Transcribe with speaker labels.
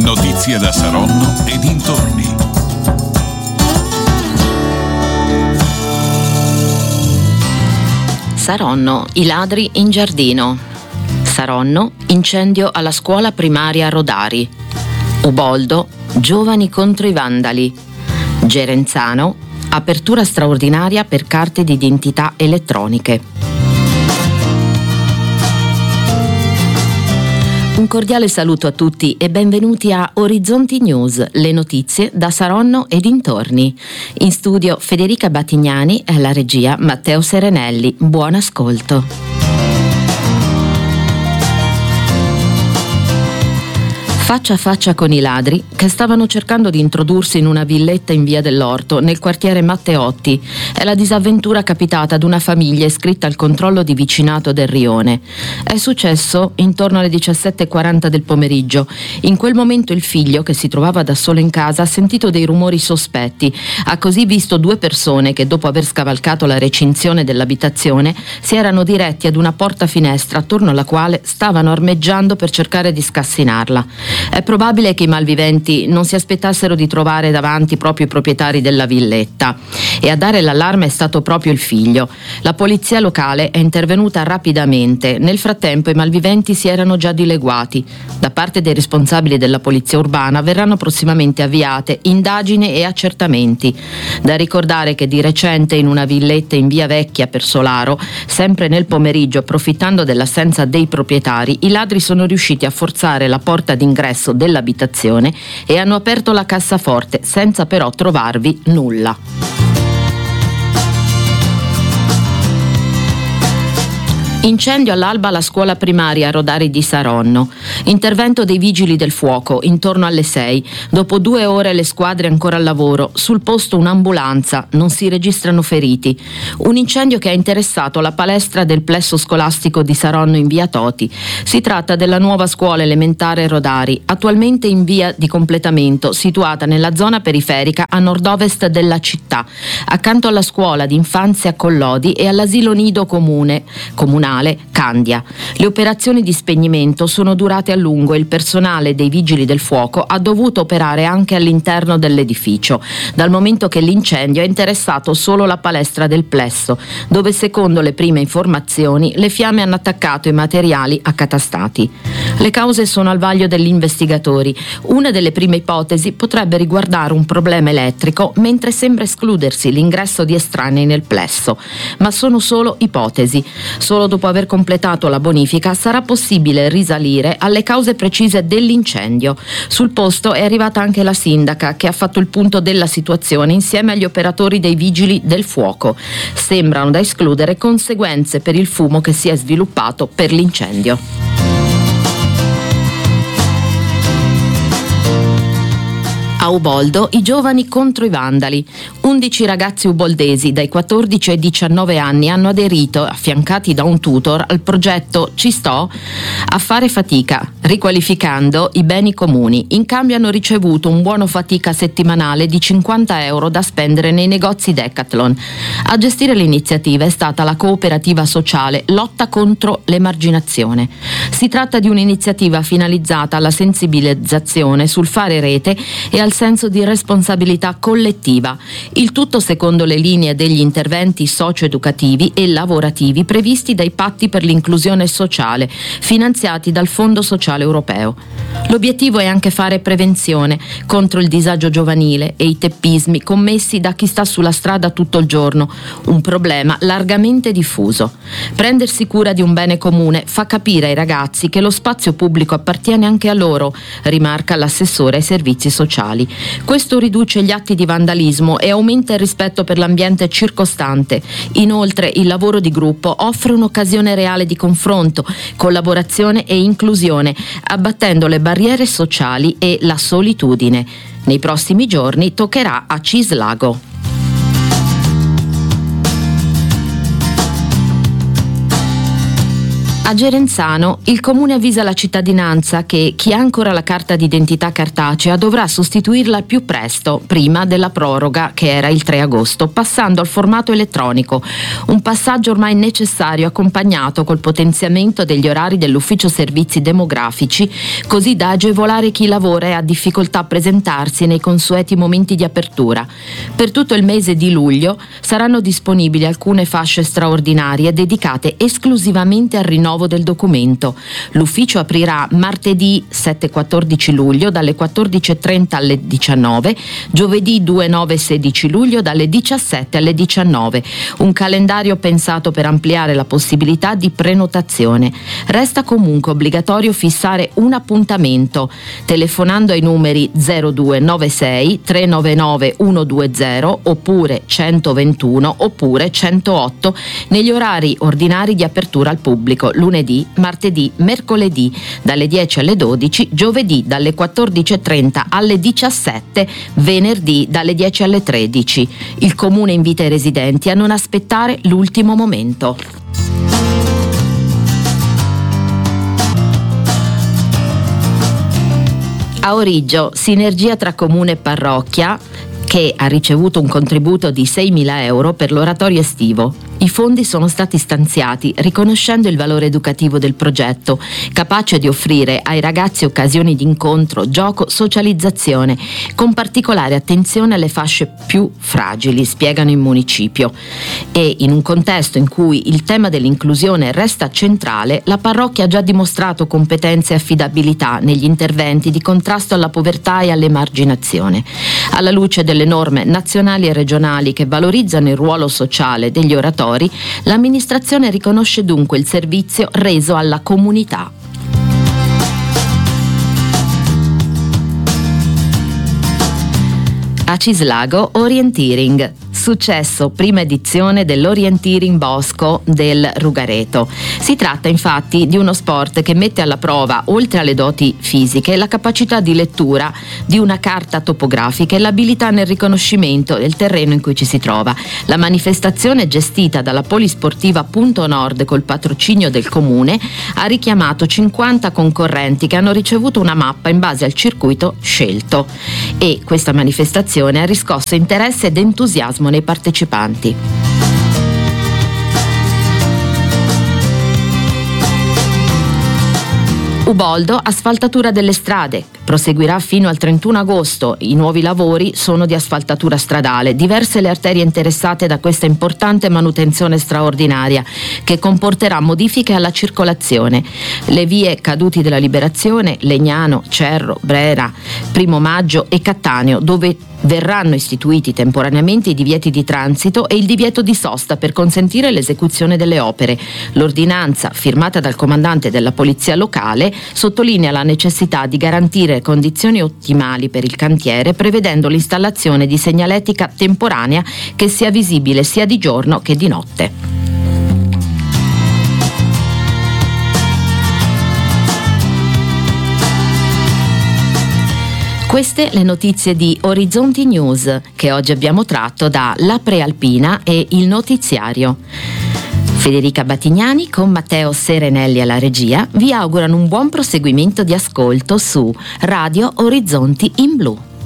Speaker 1: Notizie da Saronno e dintorni.
Speaker 2: Saronno, i ladri in giardino. Saronno, incendio alla scuola primaria Rodari. Uboldo, giovani contro i vandali. Gerenzano, apertura straordinaria per carte di identità elettroniche. Un cordiale saluto a tutti e benvenuti a Orizzonti News, le notizie da Saronno e dintorni. In studio Federica Battignani e alla regia Matteo Serenelli. Buon ascolto. Faccia a faccia con i ladri che stavano cercando di introdursi in una villetta in via dell'Orto, nel quartiere Matteotti. È la disavventura capitata ad una famiglia iscritta al controllo di vicinato del Rione. È successo intorno alle 17:40 del pomeriggio. In quel momento il figlio, che si trovava da solo in casa, ha sentito dei rumori sospetti. Ha così visto due persone che, dopo aver scavalcato la recinzione dell'abitazione, si erano diretti ad una porta-finestra attorno alla quale stavano armeggiando per cercare di scassinarla. È probabile che i malviventi non si aspettassero di trovare davanti proprio i proprietari della villetta, e a dare l'allarme è stato proprio il figlio. La polizia locale è intervenuta rapidamente. Nel frattempo i malviventi si erano già dileguati. Da parte dei responsabili della polizia urbana verranno prossimamente avviate indagini e accertamenti. Da ricordare che di recente in una villetta in via Vecchia per Solaro, sempre nel pomeriggio, approfittando dell'assenza dei proprietari, i ladri sono riusciti a forzare la porta d'ingresso dell'abitazione e hanno aperto la cassaforte senza però trovarvi nulla. Incendio all'alba alla scuola primaria Rodari di Saronno. Intervento dei vigili del fuoco intorno alle 6. Dopo 2 ore le squadre ancora al lavoro. Sul posto un'ambulanza. Non si registrano feriti. Un incendio che ha interessato la palestra del plesso scolastico di Saronno in via Toti. Si tratta della nuova scuola elementare Rodari, attualmente in via di completamento, situata nella zona periferica a nord-ovest della città, accanto alla scuola di infanzia Collodi e all'asilo nido comunale Candia. Le operazioni di spegnimento sono durate a lungo e il personale dei vigili del fuoco ha dovuto operare anche all'interno dell'edificio, dal momento che l'incendio ha interessato solo la palestra del plesso, dove secondo le prime informazioni le fiamme hanno attaccato i materiali accatastati. Le cause sono al vaglio degli investigatori. Una delle prime ipotesi potrebbe riguardare un problema elettrico, mentre sembra escludersi l'ingresso di estranei nel plesso, ma sono solo ipotesi. Solo dopo aver completato la bonifica sarà possibile risalire alle cause precise dell'incendio. Sul posto è arrivata anche la sindaca, che ha fatto il punto della situazione insieme agli operatori dei vigili del fuoco. Sembrano da escludere conseguenze per il fumo che si è sviluppato per l'incendio. A Uboldo i giovani contro i vandali. 11 ragazzi uboldesi dai 14 ai 19 anni hanno aderito, affiancati da un tutor, al progetto Ci sto a fare fatica, riqualificando i beni comuni. In cambio hanno ricevuto un buono fatica settimanale di 50 euro da spendere nei negozi Decathlon. A gestire l'iniziativa è stata la cooperativa sociale Lotta contro l'emarginazione. Si tratta di un'iniziativa finalizzata alla sensibilizzazione sul fare rete e al senso di responsabilità collettiva, il tutto secondo le linee degli interventi socio-educativi e lavorativi previsti dai patti per l'inclusione sociale, finanziati dal Fondo Sociale Europeo. L'obiettivo è anche fare prevenzione contro il disagio giovanile e i teppismi commessi da chi sta sulla strada tutto il giorno, un problema largamente diffuso. Prendersi cura di un bene comune fa capire ai ragazzi che lo spazio pubblico appartiene anche a loro, rimarca l'assessore ai servizi sociali. Questo riduce gli atti di vandalismo e aumenta il rispetto per l'ambiente circostante. Inoltre il lavoro di gruppo offre un'occasione reale di confronto, collaborazione e inclusione, abbattendo le barriere sociali e la solitudine. Nei prossimi giorni toccherà a Cislago. A Gerenzano il comune avvisa la cittadinanza che chi ha ancora la carta d'identità cartacea dovrà sostituirla al più presto, prima della proroga che era il 3 agosto, passando al formato elettronico, un passaggio ormai necessario accompagnato col potenziamento degli orari dell'ufficio servizi demografici, così da agevolare chi lavora e ha difficoltà a presentarsi nei consueti momenti di apertura. Per tutto il mese di luglio saranno disponibili alcune fasce straordinarie dedicate esclusivamente al rinnovo del documento. L'ufficio aprirà martedì 7-14 luglio dalle 14.30 alle 19, giovedì 2-9-16 luglio dalle 17 alle 19. Un calendario pensato per ampliare la possibilità di prenotazione. Resta comunque obbligatorio fissare un appuntamento telefonando ai numeri 0296 399 120 oppure 121 oppure 108 negli orari ordinari di apertura al pubblico: lunedì, martedì, mercoledì dalle 10 alle 12, giovedì dalle 14.30 alle 17, venerdì dalle 10 alle 13. Il comune invita i residenti a non aspettare l'ultimo momento. A Origgio, sinergia tra comune e parrocchia, che ha ricevuto un contributo di 6.000 euro per l'oratorio estivo. I fondi sono stati stanziati riconoscendo il valore educativo del progetto, capace di offrire ai ragazzi occasioni di incontro, gioco, socializzazione, con particolare attenzione alle fasce più fragili, spiegano in municipio. E in un contesto in cui il tema dell'inclusione resta centrale, la parrocchia ha già dimostrato competenze e affidabilità negli interventi di contrasto alla povertà e all'emarginazione. Alla luce delle norme nazionali e regionali che valorizzano il ruolo sociale degli oratori, l'amministrazione riconosce dunque il servizio reso alla comunità. A Cislago, Orienteering. Successo, prima edizione dell'Orienteering Bosco del Rugareto. Si tratta infatti di uno sport che mette alla prova, oltre alle doti fisiche, la capacità di lettura di una carta topografica e l'abilità nel riconoscimento del terreno in cui ci si trova. La manifestazione, gestita dalla Polisportiva Punto Nord col patrocinio del comune, ha richiamato 50 concorrenti che hanno ricevuto una mappa in base al circuito scelto, e questa manifestazione ha riscosso interesse ed entusiasmo nei partecipanti. Uboldo, asfaltatura delle strade. Proseguirà fino al 31 agosto. I nuovi lavori sono di asfaltatura stradale. Diverse le arterie interessate da questa importante manutenzione straordinaria che comporterà modifiche alla circolazione. Le vie Caduti della Liberazione, Legnano, Cerro, Brera, Primo Maggio e Cattaneo, dove verranno istituiti temporaneamente i divieti di transito e il divieto di sosta per consentire l'esecuzione delle opere. L'ordinanza, firmata dal comandante della polizia locale, sottolinea la necessità di garantire condizioni ottimali per il cantiere, prevedendo l'installazione di segnaletica temporanea che sia visibile sia di giorno che di notte. Queste le notizie di Orizzonti News che oggi abbiamo tratto da La Prealpina e Il Notiziario. Federica Battignani con Matteo Serenelli alla regia vi augurano un buon proseguimento di ascolto su Radio Orizzonti in Blu.